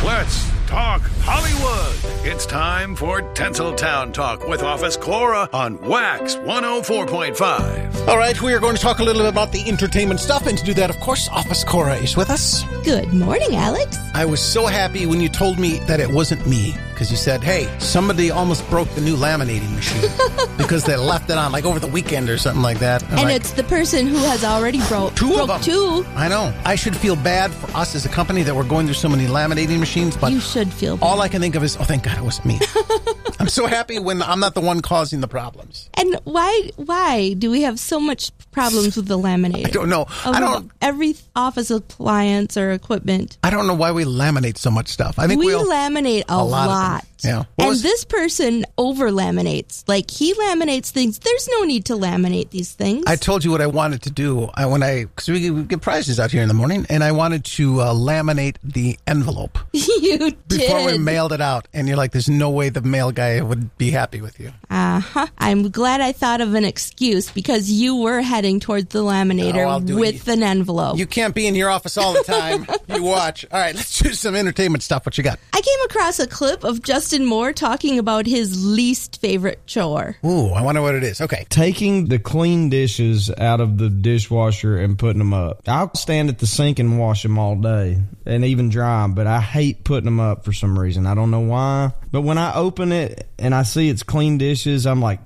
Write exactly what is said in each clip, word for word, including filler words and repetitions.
Let's talk Hollywood. It's time for Tinseltown Talk with Office Cora on Wax one oh four point five. All right, we are going to talk a little bit about the entertainment stuff, and to do that, of course, Office Cora is with us. Good morning, Alex. I was so happy when you told me that it wasn't me, because you said, hey, somebody almost broke the new laminating machine because they left it on, like, over the weekend or something like that. I'm and like, it's the person who has already broke two broke of them. Two. I know. I should feel bad for us as a company that we're going through so many laminating machines, but you should feel bad. All I can think of is, oh, thank God it wasn't me. I'm so happy when I'm not the one causing the problems. And why why do we have so much problems with the laminator? I don't know. Of I don't. Every office appliance or equipment. I don't know why we laminate so much stuff. I think we we'll, laminate a, a lot. lot. Yeah. What and was, this person over laminates. Like, he laminates things. There's no need to laminate these things. I told you what I wanted to do I, when I, because we, we get prizes out here in the morning, and I wanted to uh, laminate the envelope. You did. Before we mailed it out. And you're like, there's no way the mail guy would be happy with you. Uh-huh. I'm glad I thought of an excuse, because you were heading towards the laminator oh, with an envelope. You can't be in your office all the time. You watch. All right, let's do some entertainment stuff. What you got? I came across a clip of Justin Moore talking about his least favorite chore. Ooh, I wonder what it is. Okay. Taking the clean dishes out of the dishwasher and putting them up. I'll stand at the sink and wash them all day and even dry them, but I hate putting them up for some reason. I don't know why. But when I open it and I see it's clean dishes, I'm like,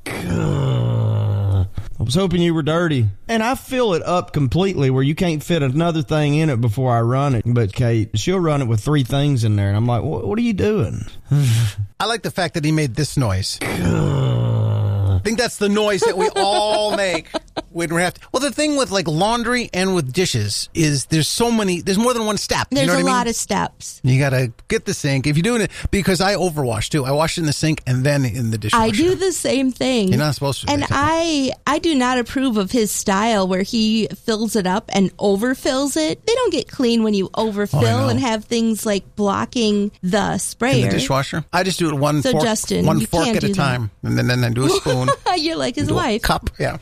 ugh. I was hoping you were dirty. And I fill it up completely where you can't fit another thing in it before I run it. But Kate, she'll run it with three things in there. And I'm like, what are you doing? I like the fact that he made this noise. I think that's the noise that we all make when we have to. Well, the thing with like laundry and with dishes is there's so many, there's more than one step. There's you know a what I mean? lot of steps. You got to get the sink. If you're doing it, because I overwash too. I wash in the sink and then in the dishwasher. I do the same thing. You're not supposed to. And I, I do not approve of his style where he fills it up and overfills it. They don't get clean when you overfill oh, and have things like blocking the sprayer. In the dishwasher? I just do it one so fork, Justin, one fork at a time. That. And then, then I do a spoon. You're like his wife. Cup, yeah.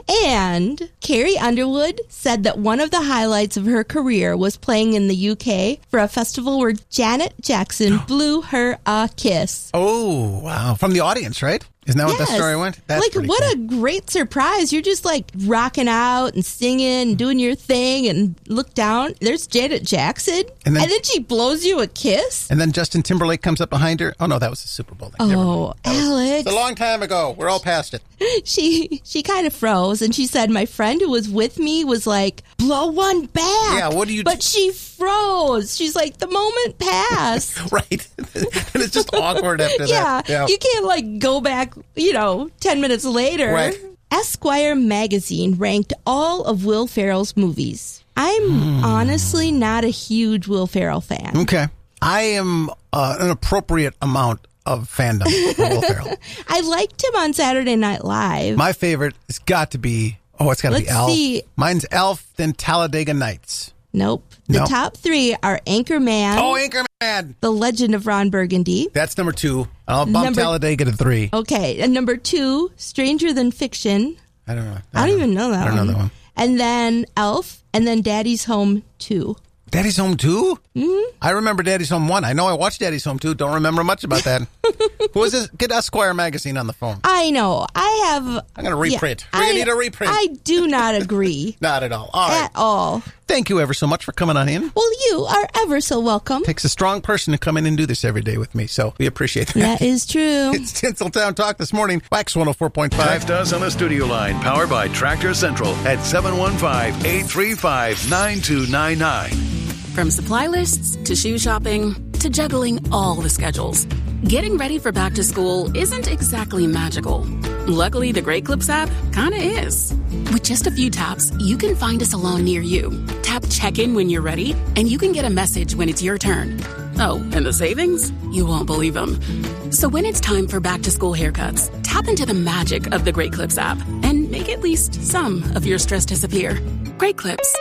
And Carrie Underwood said that one of the highlights of her career was playing in the U K for a festival where Janet Jackson blew her a kiss. Oh, wow. From the audience, right? Isn't that yes. what that story went? That's like, what cool. a great surprise. You're just like rocking out and singing and doing your thing and look down. There's Janet Jackson. And then, and then she blows you a kiss. And then Justin Timberlake comes up behind her. Oh, no, that was the Super Bowl. Thing. Oh, Alex. It's a long time ago. We're all past it. She she kind of froze, and she said, my friend who was with me was like, blow one back. Yeah, what do you do? But she froze. She's like, the moment passed. Right. And it's just awkward after yeah, that. Yeah. You can't like go back, you know, ten minutes later. Right. Esquire magazine ranked all of Will Ferrell's movies. I'm hmm. honestly not a huge Will Ferrell fan. Okay. I am uh, an appropriate amount of fandom for Will Ferrell. I liked him on Saturday Night Live. My favorite has got to be, oh, it's got to be Elf. See. Mine's Elf, then Talladega Nights. Nope. The nope. top three are Anchorman. Oh, Anchorman. The Legend of Ron Burgundy. That's number two. I'll bump number, Talladega to three. Okay. And number two, Stranger Than Fiction. I don't know. I, I don't, don't even know that I don't one. know that one. And then Elf, and then Daddy's Home two. Daddy's Home two? Mm-hmm. I remember Daddy's Home one. I know I watched Daddy's Home two. Don't remember much about that. Who is this? Get Esquire magazine on the phone. I know. I have... I'm going to reprint. Yeah, We're going to need a reprint. I do not agree. Not at all. All right. At all. Thank you ever so much for coming on in. Well, you are ever so welcome. It takes a strong person to come in and do this every day with me, so we appreciate that. That is true. It's Tinseltown Talk this morning. Wax one oh four point five. Text us on the studio line, powered by Tractor Central at seven one five, eight three five, nine two nine nine. From supply lists to shoe shopping to juggling all the schedules, getting ready for back to school isn't exactly magical. Luckily, the Great Clips app kinda is. With just a few taps, you can find a salon near you. Tap check-in when you're ready, and you can get a message when it's your turn. Oh, and the savings? You won't believe them. So when it's time for back-to-school haircuts, tap into the magic of the Great Clips app and make at least some of your stress disappear. Great Clips.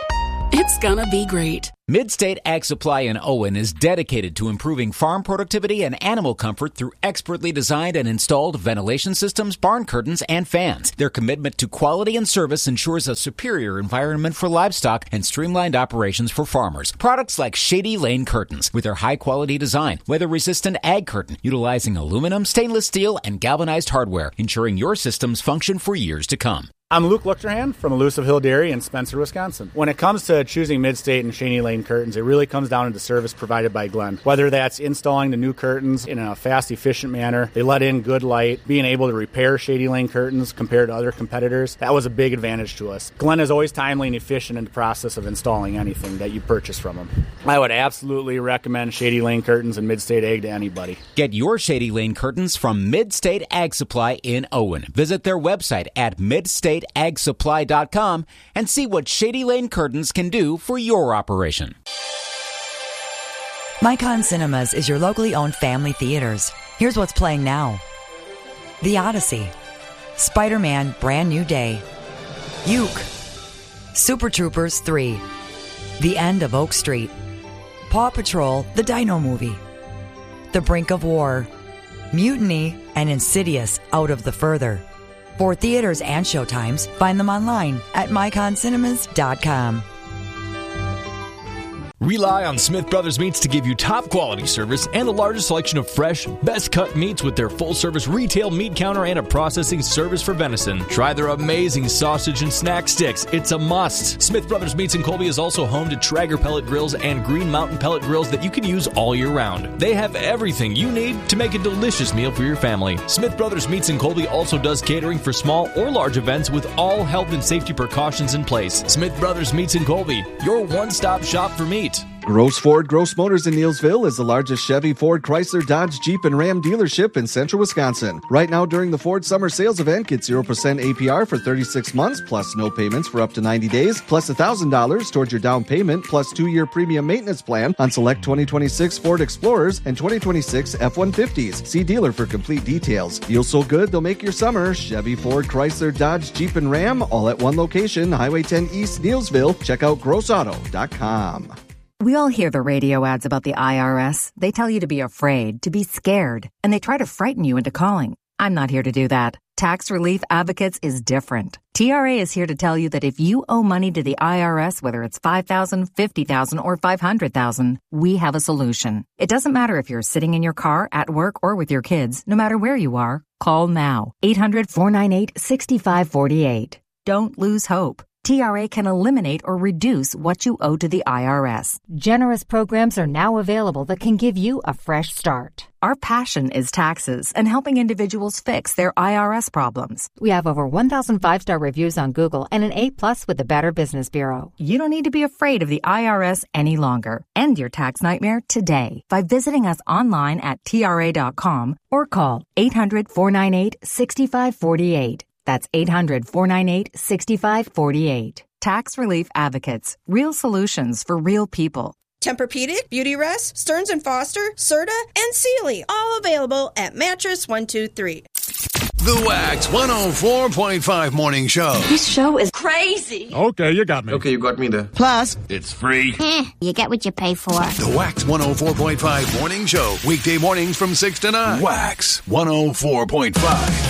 it's gonna be great. Midstate Ag Supply in Owen is dedicated to improving farm productivity and animal comfort through expertly designed and installed ventilation systems, barn curtains, and fans. Their commitment to quality and service ensures a superior environment for livestock and streamlined operations for farmers. Products like Shady Lane Curtains, with their high-quality design, weather-resistant ag curtain, utilizing aluminum, stainless steel, and galvanized hardware, ensuring your systems function for years to come. I'm Luke Luchterhan from Elusive Hill Dairy in Spencer, Wisconsin. When it comes to choosing Midstate and Shady Lane curtains, it really comes down to the service provided by Glenn. Whether that's installing the new curtains in a fast, efficient manner, they let in good light, being able to repair Shady Lane curtains compared to other competitors, that was a big advantage to us. Glenn is always timely and efficient in the process of installing anything that you purchase from him. I would absolutely recommend Shady Lane curtains and Midstate Ag to anybody. Get your Shady Lane curtains from Midstate Ag Supply in Owen. Visit their website at midstate ag supply dot com and see what Shady Lane Curtains can do for your operation. Micon Cinemas is your locally owned family theaters. Here's what's playing now. The Odyssey, Spider-Man Brand New Day, Uke, Super Troopers three, The End of Oak Street, Paw Patrol, the Dino Movie, The Brink of War, Mutiny, and Insidious Out of the Further. For theaters and showtimes, find them online at micon cinemas dot com. Rely on Smith Brothers Meats to give you top quality service and the largest selection of fresh, best cut meats with their full service retail meat counter and a processing service for venison. Try their amazing sausage and snack sticks. It's a must. Smith Brothers Meats in Colby is also home to Traeger pellet grills and Green Mountain pellet grills that you can use all year round. They have everything you need to make a delicious meal for your family. Smith Brothers Meats in Colby also does catering for small or large events with all health and safety precautions in place. Smith Brothers Meats in Colby, your one-stop shop for meat. Gross Ford Gross Motors in Neilsville is the largest Chevy, Ford, Chrysler, Dodge, Jeep, and Ram dealership in central Wisconsin. Right now during the Ford Summer Sales Event, get zero percent A P R for thirty-six months, plus no payments for up to ninety days, plus one thousand dollars towards your down payment, plus two-year premium maintenance plan on select twenty twenty-six Ford Explorers and twenty twenty-six F one fifties. See dealer for complete details. Deals so good, they'll make your summer. Chevy, Ford, Chrysler, Dodge, Jeep, and Ram, all at one location, Highway ten East, Neilsville. Check out gross auto dot com. We all hear the radio ads about the I R S. They tell you to be afraid, to be scared, and they try to frighten you into calling. I'm not here to do that. Tax Relief Advocates is different. T R A is here to tell you that if you owe money to the I R S, whether it's five thousand dollars, fifty thousand dollars, or five hundred thousand dollars, we have a solution. It doesn't matter if you're sitting in your car, at work, or with your kids. No matter where you are, call now. eight hundred, four nine eight, six five four eight. Don't lose hope. T R A can eliminate or reduce what you owe to the I R S. Generous programs are now available that can give you a fresh start. Our passion is taxes and helping individuals fix their I R S problems. We have over one thousand five-star reviews on Google and an A plus with the Better Business Bureau. You don't need to be afraid of the I R S any longer. End your tax nightmare today by visiting us online at T R A dot com or call eight hundred, four nine eight, six five four eight. That's eight hundred, four nine eight, six five four eight. Tax Relief Advocates. Real solutions for real people. Tempur-Pedic, Beautyrest, Stearns and Foster, Serta, and Sealy. All available at Mattress one two three. The Wax one oh four point five Morning Show. This show is crazy. Okay, you got me. Okay, you got me there. Plus, it's free. Eh, you get what you pay for. The Wax one oh four point five Morning Show. Weekday mornings from six to nine. Wax one oh four point five.